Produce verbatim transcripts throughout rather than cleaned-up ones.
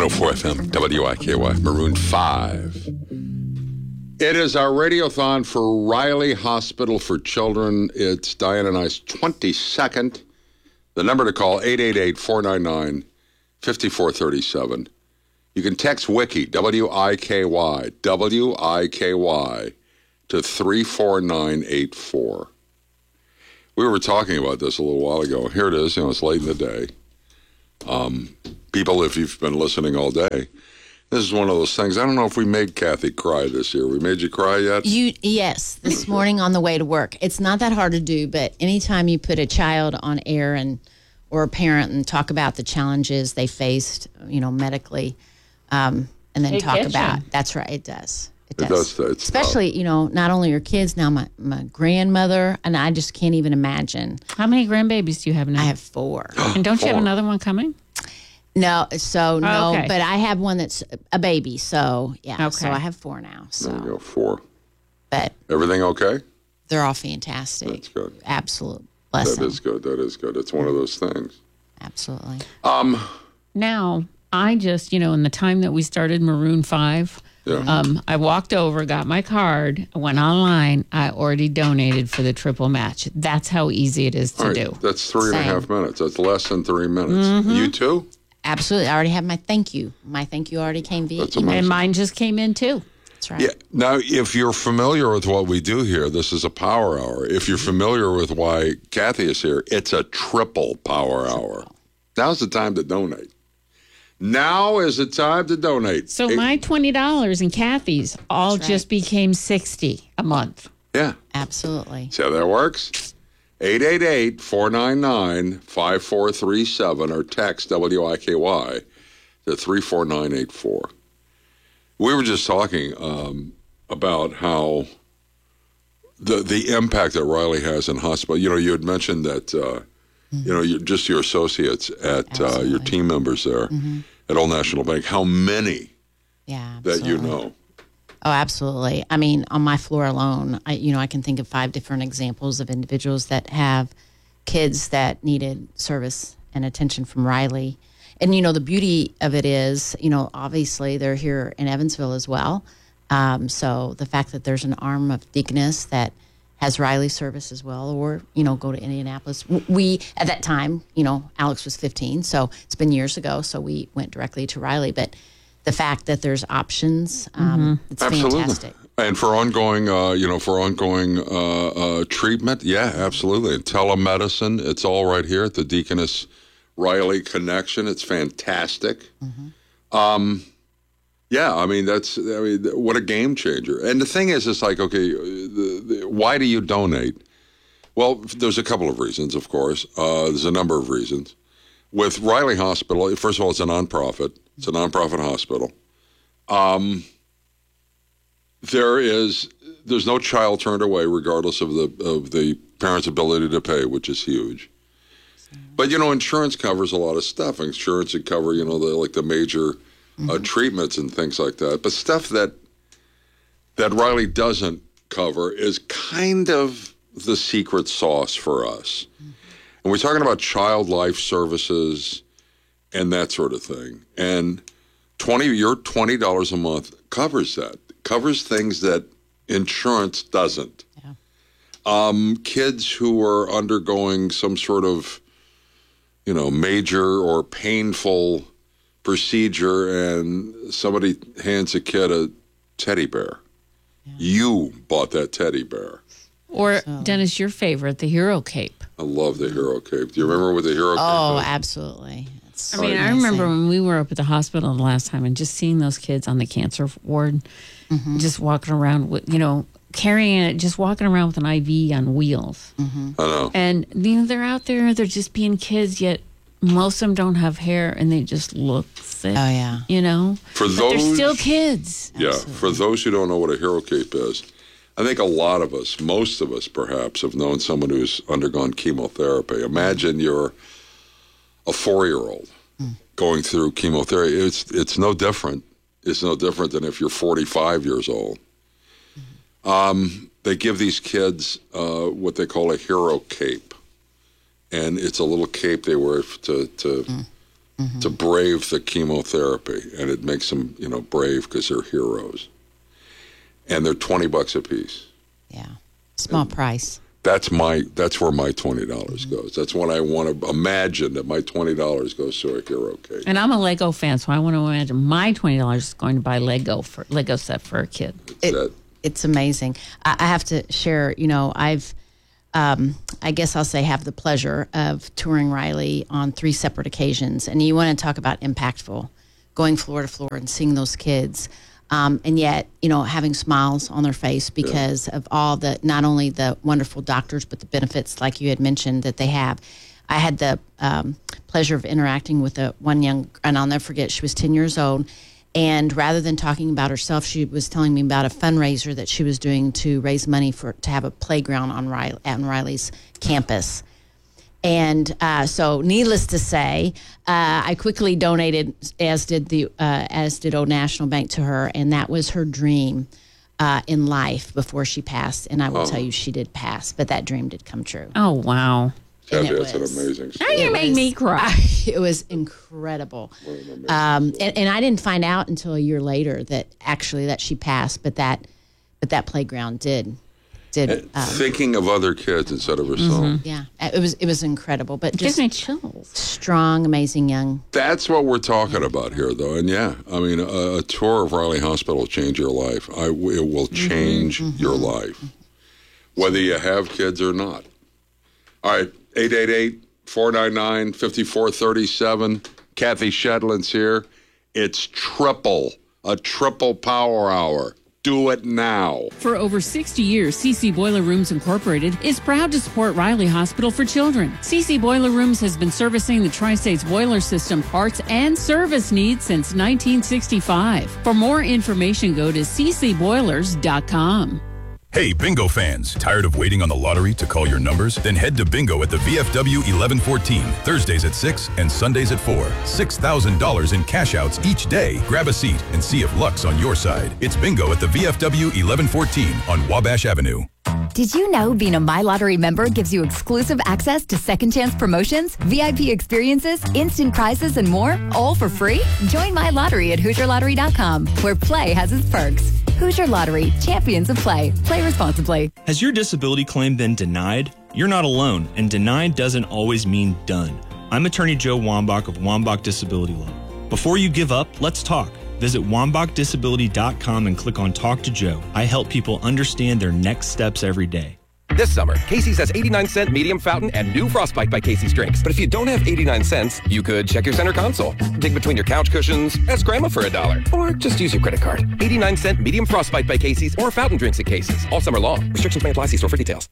oh four F M, W I K Y, Maroon five. It is our radiothon for Riley Hospital for Children. It's Diane and I's twenty-second. The number to call, eight eight eight, four nine nine, five four three seven. You can text WIKI, W I K Y, W I K Y, to three four nine eight four. We were talking about this a little while ago. Here it is. You know, it's late in the day. Um, people, if you've been listening all day, this is one of those things. I don't know if we made Kathy cry this year. We made you cry yet? You Yes, this morning on the way to work. It's not that hard to do, but anytime you put a child on air and or a parent and talk about the challenges they faced, you know, medically, um, and then It talk gets about, you. that's right, it does. It It does. does. It's Especially, tough. you know, not only your kids, now my, my grandmother, and I just can't even imagine. How many grandbabies do you have now? I have four. and don't you have Four. another one coming? No, so no, okay. but I have one that's a baby, so yeah, so Okay. I have four now. There you So, go, four. but Everything okay? they're all fantastic. That's good. Absolute That blessing. is good. That is good. It's one of those things. Absolutely. Um, Now, I just, you know, in the time that we started Maroon five, yeah. um, I walked over, got my card, went online. I already donated for the triple match. That's how easy it is to All right, do. that's three and a Same. half minutes. That's less than three minutes. You too? Absolutely. I already have my thank you. My thank you already came via That's email. amazing. And mine just came in too. That's right. Yeah. Now, if you're familiar with what we do here, this is a power hour. If you're familiar with why Kathy is here, it's a triple power hour. Now's the time to donate. Now is the time to donate. So Eight- my twenty dollars and Kathy's all That's right. just became sixty a month. Yeah. Absolutely. See how that works? eight eight eight, four nine nine, five four three seven or text W I K Y to three four nine eight four. We were just talking um, about how the the impact that Riley has in hospital. You know, you had mentioned that, uh, you know, you, just your associates at uh, your Absolutely. team members there at Old National Bank, how many Yeah. that you absolutely. know. Oh, absolutely. I mean, on my floor alone, I, you know, I can think of five different examples of individuals that have kids that needed service and attention from Riley. And, you know, the beauty of it is, you know, obviously they're here in Evansville as well. Um, so the fact that there's an arm of Deaconess that has Riley service as well, or, you know, go to Indianapolis. W- We, at that time, you know, Alex was fifteen, so it's been years ago, so we went directly to Riley. But the fact that there's options, um, it's Absolutely. fantastic. And for ongoing, uh, you know, for ongoing uh, uh, treatment, yeah, absolutely. And telemedicine, it's all right here at the Deaconess Riley connection. It's fantastic. Um, yeah, I mean, that's, I mean, what a game changer. And the thing is, it's like, okay, the, the, why do you donate? Well, there's a couple of reasons, of course. Uh, there's a number of reasons. With Riley Hospital, first of all, it's a nonprofit. It's a nonprofit hospital. Um, there is there's no child turned away, regardless of the of the parent's ability to pay, which is huge. But you know, insurance covers a lot of stuff. Insurance would cover, you know, the like the major uh, treatments and things like that. But stuff that that Riley doesn't cover is kind of the secret sauce for us. And we're talking about child life services and that sort of thing. And twenty your twenty dollars a month covers that. Covers things that insurance doesn't. Yeah. Um, kids who are undergoing some sort of, you know, major or painful procedure and somebody hands a kid a teddy bear. You bought that teddy bear. Or, Dennis, your favorite, the Hero Cape. I love the Hero Cape. Do you remember what the Hero Oh, Cape is? absolutely. It's I mean, I amazing. remember when we were up at the hospital the last time and just seeing those kids on the cancer ward, just walking around with, you know, carrying it, just walking around with an I V on wheels. I know. And, you know, they're out there, they're just being kids, yet most of them don't have hair and they just look sick. Oh, yeah. You know? For But those, they're still kids. yeah, for those who don't know what a Hero Cape is, I think a lot of us, most of us perhaps, have known someone who's undergone chemotherapy. Imagine you're a four-year-old going through chemotherapy. It's it's no different. It's no different than if you're forty-five years old. Um, they give these kids uh, what they call a Hero Cape. And it's a little cape they wear to, to Mm-hmm. to brave the chemotherapy, and it makes them, you know, brave because they're heroes. And they're twenty bucks a piece. Yeah, small and price. That's my. That's where my twenty dollars mm-hmm. goes. That's when I want to imagine that my twenty dollars goes to a hero cake. And I'm a Lego fan, so I want to imagine my twenty dollars is going to buy Lego for Lego set for a kid. It, it's amazing. I, I have to share. You know, I've. Um, I guess I'll say have the pleasure of touring Riley on three separate occasions. And you want to talk about impactful, going floor to floor and seeing those kids. Um, and yet, you know, having smiles on their face because yeah. of all the, not only the wonderful doctors, but the benefits, like you had mentioned, that they have. I had the um, pleasure of interacting with a one young, and I'll never forget, she was ten years old. And rather than talking about herself, she was telling me about a fundraiser that she was doing to raise money for to have a playground on Riley, on Riley's campus. And uh, so, needless to say, uh, I quickly donated, as did the uh, as did Old National Bank, to her, and that was her dream uh, in life before she passed. And I will oh. tell you, she did pass, but that dream did come true. Oh wow! That's an amazing story. Now you made me cry. It was incredible. Um, and, and I didn't find out until a year later that actually that she passed, but that but that playground did did um, thinking of other kids instead of herself. Mm-hmm. Yeah, it was it was incredible. But it just gives me chills. Strong, amazing young. That's what we're talking about here, though. And yeah, I mean, a, a tour of Riley Hospital will change your life. I, it will change mm-hmm. your life, whether you have kids or not. All right. eight eight eight, four nine nine, five four three seven. Kathy Shedlin's here. It's triple, a triple power hour. Do it now. For over sixty years, C C Boiler Rooms Incorporated is proud to support Riley Hospital for Children. C C Boiler Rooms has been servicing the Tri-States boiler system parts and service needs since nineteen sixty-five. For more information, go to c c boilers dot com. Hey, bingo fans, tired of waiting on the lottery to call your numbers? Then head to bingo at the V F W eleven fourteen, Thursdays at six and Sundays at four. six thousand dollars in cash outs each day. Grab a seat and see if luck's on your side. It's bingo at the V F W eleven fourteen on Wabash Avenue. Did you know being a My Lottery member gives you exclusive access to second chance promotions, V I P experiences, instant prizes, and more, all for free? Join My Lottery at Hoosier Lottery dot com, where play has its perks. Hoosier Lottery, champions of play. Play responsibly. Has your disability claim been denied? You're not alone, and denied doesn't always mean done. I'm attorney Joe Wambach of Wambach Disability Law. Before you give up, let's talk. Visit wambach disability dot com and click on Talk to Joe. I help people understand their next steps every day. This summer, Casey's has eighty-nine cent medium fountain and new Frostbite by Casey's drinks. But if you don't have eighty-nine cents, you could check your center console, dig between your couch cushions, ask Grandma for a dollar, or just use your credit card. eighty-nine cent medium Frostbite by Casey's or fountain drinks at Casey's all summer long. Restrictions may apply. See store for details.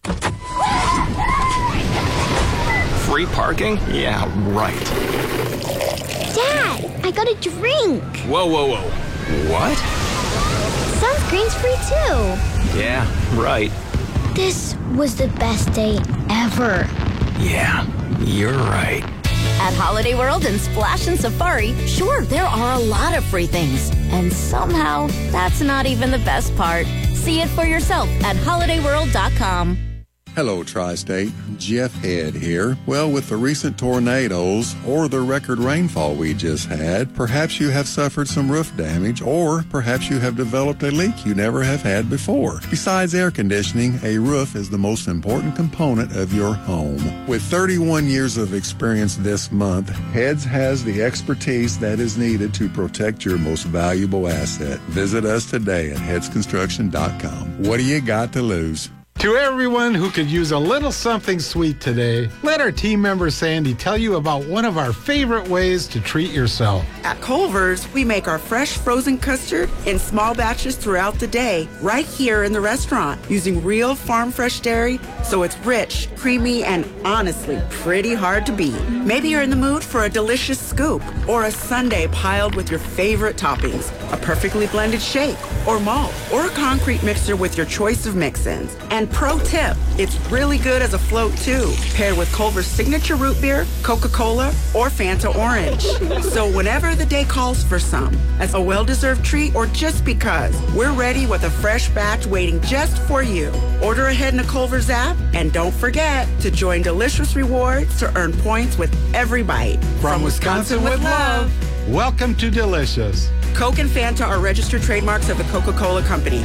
Free parking? Yeah, right. Dad, I got a drink. Whoa, whoa, whoa. What? Sunscreen's free too. Yeah, right. This was the best day ever. Yeah, you're right. At Holiday World and Splash and Safari, sure, there are a lot of free things. And somehow, that's not even the best part. See it for yourself at holiday world dot com. Hello, Tri-State. Jeff Head here. Well, with the recent tornadoes or the record rainfall we just had, perhaps you have suffered some roof damage, or perhaps you have developed a leak you never have had before. Besides air conditioning, a roof is the most important component of your home. With thirty-one years of experience this month, Heads has the expertise that is needed to protect your most valuable asset. Visit us today at heads construction dot com. What do you got to lose? To everyone who could use a little something sweet today, let our team member Sandy tell you about one of our favorite ways to treat yourself. At Culver's, we make our fresh frozen custard in small batches throughout the day, right here in the restaurant, using real farm fresh dairy, so it's rich, creamy, and honestly pretty hard to beat. Maybe you're in the mood for a delicious scoop or a sundae piled with your favorite toppings, a perfectly blended shake or malt, or a concrete mixer with your choice of mix-ins. And pro tip, it's really good as a float too, paired with Culver's signature root beer, Coca-Cola, or Fanta Orange. So whenever the day calls for some, as a well-deserved treat or just because, we're ready with a fresh batch waiting just for you. Order ahead in the Culver's app, and don't forget to join Delicious Rewards to earn points with every bite. From, From Wisconsin, Wisconsin with love. love, welcome to Delicious. Coke and Fanta are registered trademarks of the Coca-Cola Company.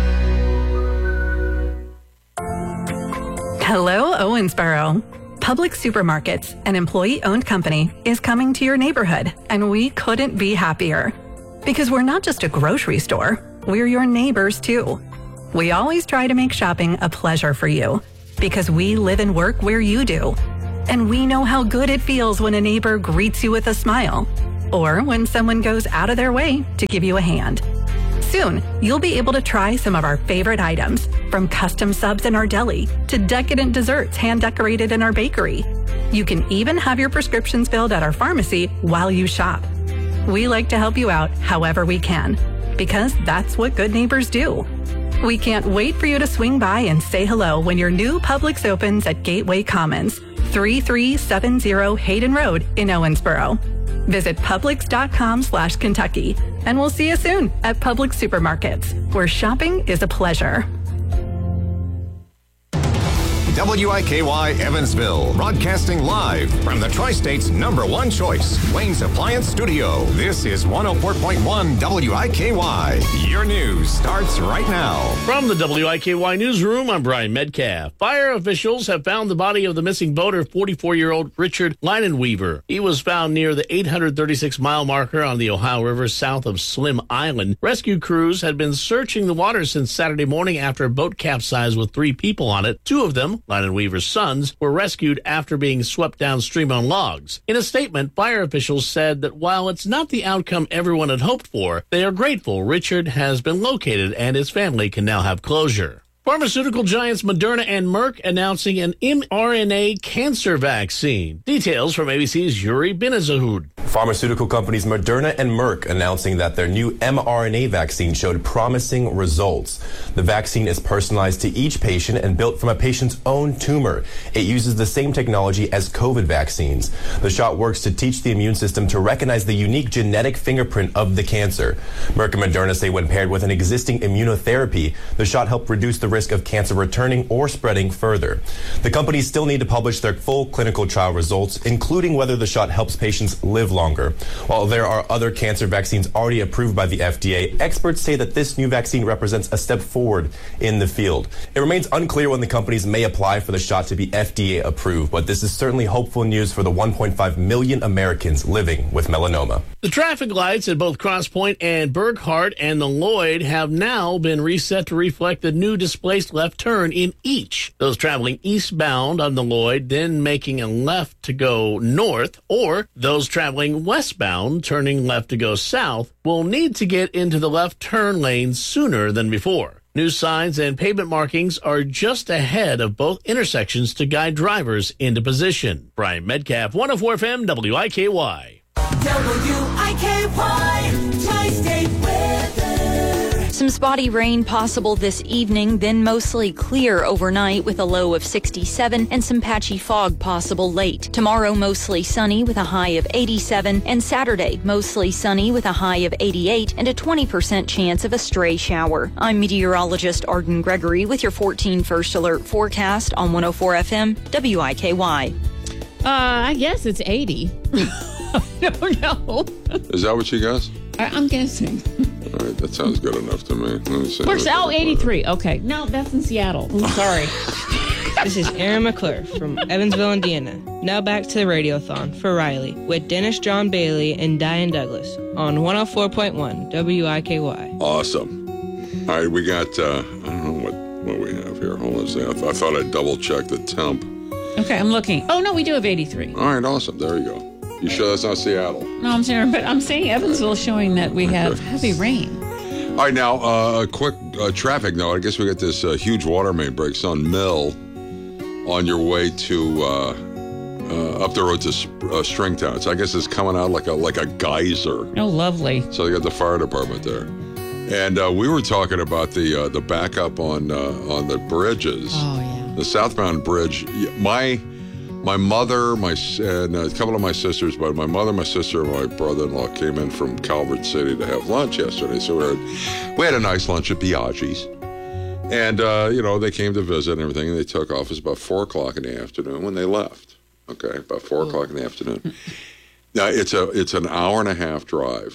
Hello, Owensboro. Public Supermarkets, an employee-owned company, is coming to your neighborhood, and we couldn't be happier. Because we're not just a grocery store, we're your neighbors too. We always try to make shopping a pleasure for you, because we live and work where you do. And we know how good it feels when a neighbor greets you with a smile, or when someone goes out of their way to give you a hand. Soon, you'll be able to try some of our favorite items, from custom subs in our deli to decadent desserts hand-decorated in our bakery. You can even have your prescriptions filled at our pharmacy while you shop. We like to help you out however we can, because that's what good neighbors do. We can't wait for you to swing by and say hello when your new Publix opens at Gateway Commons, thirty-three seventy Hayden Road in Owensboro. Visit Publix.com slash Kentucky, and we'll see you soon at Publix Supermarkets, where shopping is a pleasure. W I K Y Evansville, broadcasting live from the Tri-State's number one choice, Wayne's Appliance Studio. This is one oh four point one W I K Y. Your news starts right now. From the W I K Y newsroom, I'm Brian Metcalf. Fire officials have found the body of the missing boater, forty-four-year-old Richard Leinenweaver. He was found near the eight hundred thirty-six mile marker on the Ohio River south of Slim Island. Rescue crews had been searching the water since Saturday morning after a boat capsized with three people on it. Two of them, Leinenweaver's sons, were rescued after being swept downstream on logs. In a statement, fire officials said that while it's not the outcome everyone had hoped for, they are grateful Richard has been located and his family can now have closure. Pharmaceutical giants Moderna and Merck announcing an mRNA cancer vaccine. Details from A B C's Yuri Benazahud. Pharmaceutical companies Moderna and Merck announcing that their new mRNA vaccine showed promising results. The vaccine is personalized to each patient and built from a patient's own tumor. It uses the same technology as COVID vaccines. The shot works to teach the immune system to recognize the unique genetic fingerprint of the cancer. Merck and Moderna say when paired with an existing immunotherapy, the shot helped reduce the risk of cancer returning or spreading further. The companies still need to publish their full clinical trial results, including whether the shot helps patients live longer. While there are other cancer vaccines already approved by the F D A, experts say that this new vaccine represents a step forward in the field. It remains unclear when the companies may apply for the shot to be F D A approved, but this is certainly hopeful news for the one point five million Americans living with melanoma. The traffic lights at both Cross Point and Burghardt and the Lloyd have now been reset to reflect the new displaced left turn in each. Those traveling eastbound on the Lloyd, then making a left to go north, or those traveling westbound, turning left to go south, will need to get into the left turn lane sooner than before. New signs and pavement markings are just ahead of both intersections to guide drivers into position. Brian Metcalf, one oh four F M, W I K Y. W I K Y, Tri-State weather. Some spotty rain possible this evening, then mostly clear overnight with a low of sixty-seven and some patchy fog possible late. Tomorrow, mostly sunny with a high of eighty-seven, and Saturday, mostly sunny with a high of eighty-eight and a twenty percent chance of a stray shower. I'm meteorologist Arden Gregory with your fourteen First Alert forecast on one oh four F M, W I K Y. Uh, I guess it's eighty. I don't know. Is that what you guess? I, I'm guessing. All right, that sounds good enough to me. Let me see. Works out eighty-three. Okay. No, that's in Seattle. I'm sorry. This is Aaron McClure from Evansville, Indiana. Now back to the Radiothon for Riley with Dennis John Bailey and Diane Douglas on one oh four point one W I K Y. Awesome. All right, we got, uh, I don't know what, what we have here. Hold on a second. I, th- I thought I'd double check the temp. Okay, I'm looking. Oh, no, we do have eighty-three. All right, awesome. There you go. You sure that's not Seattle? No, I'm saying, but I'm saying Evansville showing that we have heavy rain. All right, now, uh, a quick uh, traffic note. I guess we got this uh, huge water main breaks on Mill on your way to uh, uh, up the road to uh, Stringtown. So I guess it's coming out like a like a geyser. Oh, lovely. So they got the fire department there. And uh, we were talking about the uh, the backup on uh, on the bridges. Oh, yeah. The southbound bridge. My my mother, my and a couple of my sisters, but my mother, my sister, and my brother-in-law came in from Calvert City to have lunch yesterday. So we, were, we had a nice lunch at Biaggi's. And, uh, you know, they came to visit and everything, and they took off. It was about four o'clock in the afternoon when they left. Okay, about four o'clock in the afternoon. Now, it's a it's an hour and a half drive.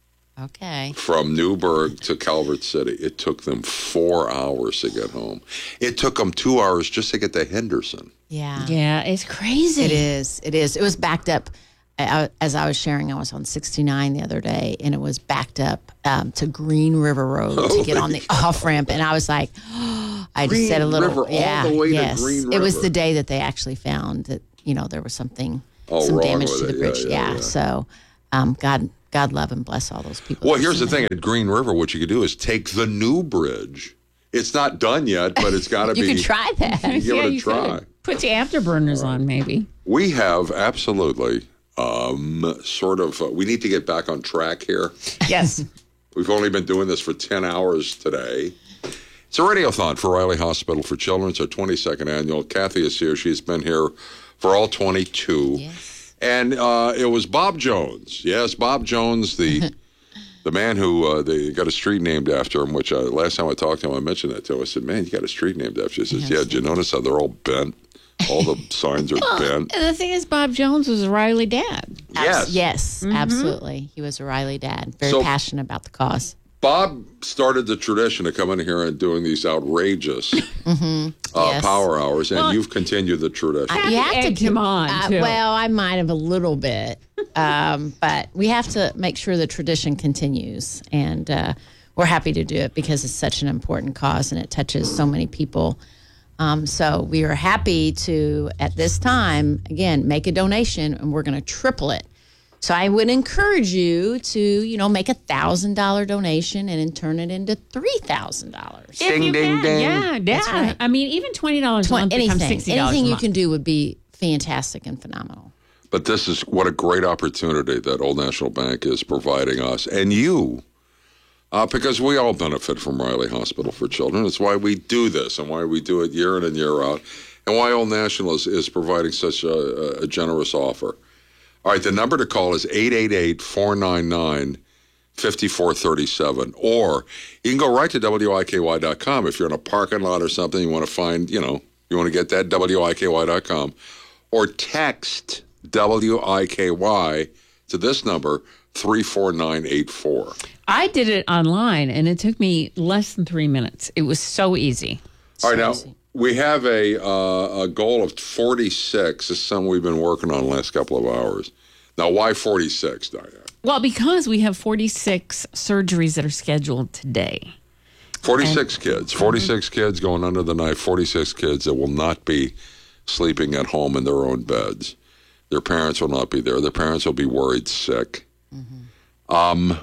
Okay. From Newburgh to Calvert City. It took them four hours to get home. It took them two hours just to get to Henderson. Yeah. Yeah, it's crazy. It is. It is. It was backed up. I, as I was sharing, I was on sixty-nine the other day, and it was backed up um, to Green River Road Oh, to get on the off ramp. And I was like, oh, I just Green said a little, River, all yeah, the way to yes. Green It was River. the day that they actually found that, you know, there was something, Oh, some wrong damage with to the it. bridge. Yeah, Yeah. yeah, yeah. So, um, God, God love and bless all those people. Well, that here's the seen thing. At Green River, what you could do is take the new bridge. It's not done yet, but it's got to You be. could try that. Give Yeah, it a you try. could. Put your afterburners on, maybe. We have absolutely um, sort of, uh, we need to get back on track here. Yes. We've only been doing this for ten hours today. It's a radiothon for Riley Hospital for Children. It's our twenty-second annual. Kathy is here. She's been here for all twenty-two. Yes. And uh, it was Bob Jones. Yes, Bob Jones, the the man who uh, they got a street named after him, which uh, last time I talked to him, I mentioned that to him. I said, man, you got a street named after you. He says, yeah, did you notice how they're all bent? All the signs are Well, bent. and the thing is, Bob Jones was a Riley dad. Yes. Yes, absolutely. He was a Riley dad, very So- passionate about the cause. Bob started the tradition of coming here and doing these outrageous Mm-hmm. uh, Yes. power hours, and Well, you've continued the tradition. You have to egged him on, uh, too. well, I might have a little bit, um, but we have to make sure the tradition continues, and uh, we're happy to do it because it's such an important cause and it touches so many people. Um, so we are happy to, at this time, again, make a donation, and we're going to triple it. So I would encourage you to, you know, make a thousand dollar donation and then turn it into three thousand dollars. If you can. Yeah, That's yeah. right. I mean, even twenty dollars a month becomes Anything, sixty dollars anything a you month. can do would be fantastic and phenomenal. But this is what a great opportunity that Old National Bank is providing us and you, uh, because we all benefit from Riley Hospital for Children. It's why we do this and why we do it year in and year out, and why Old National is, is providing such a, a generous offer. All right, the number to call is eight eight eight, four nine nine, five four three seven. Or you can go right to W I K Y dot com. If you're in a parking lot or something, you want to find, you know, you want to get that, W I K Y dot com. Or text W I K Y to this number, three four nine eight four. I did it online, and it took me less than three minutes. It was so easy. All right, now, we have a uh, a goal of forty-six. This is something we've been working on the last couple of hours. Now, why forty-six, Diane? Well, because we have forty-six surgeries that are scheduled today. forty-six kids. forty-six kids going under the knife. forty-six kids that will not be sleeping at home in their own beds. Their parents will not be there. Their parents will be worried sick. Um,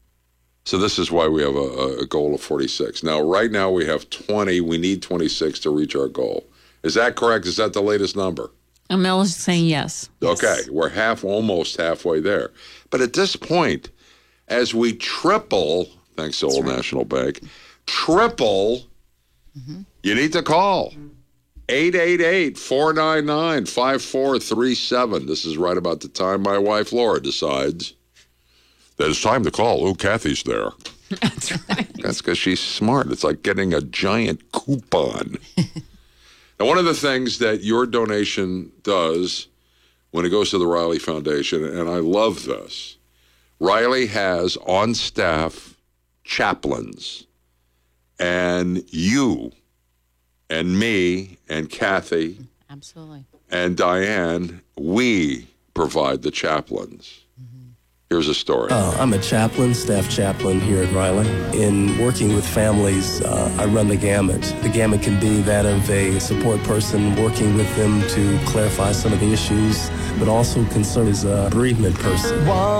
so this is why we have a, a goal of forty-six. Now, right now we have twenty. We need twenty-six to reach our goal. Is that correct? Is that the latest number? Amel's saying yes. Okay, we're half, almost halfway there. But at this point, as we triple, thanks to Old National Bank, triple, you need to call eight eight eight, four nine nine, five four three seven. This is right about the time my wife Laura decides that it's time to call. Oh, Kathy's there. That's right. That's because she's smart. It's like getting a giant coupon. Now, one of the things that your donation does when it goes to the Riley Foundation, and I love this, Riley has on staff chaplains, and you and me and Kathy Absolutely. and Diane, we provide the chaplains. Here's a story. Uh, I'm a chaplain, staff chaplain here at Riley. In working with families, uh, I run the gamut. The gamut can be that of a support person working with them to clarify some of the issues, but also can serve as a bereavement person.